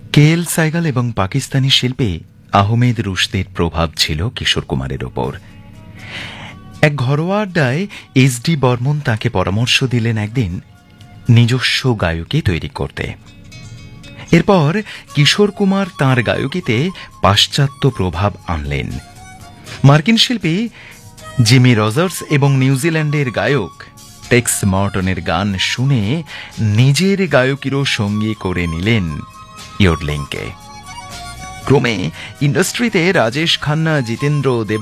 KL Saigal এবং পাকিস্তানি শিল্পী আহমেদ রুশদির প্রভাব ছিল কিশোর কুমারের ওপর। এক ঘরোয়া আড্ডায় এস.ডি. বর্মন তাকে পরামর্শ দিলেন একদিন নিজস্ব গায়কী তৈরি করতে। এরপর কিশোর কুমার তাঁর গায়কীতে পাশ্চাত্য প্রভাব আনলেন। মার্কিন শিল্পী জিমি রজার্স এবং নিউজিল্যান্ডের গায়ক টেক্স মর্টনের গান শুনে নিজের গায়কীরও সঙ্গী করে নিলেন ইয়োডলিংকে। ক্রমে ইন্ডাস্ট্রিতে রাজেশ খান্না, জিতেন্দ্র দেব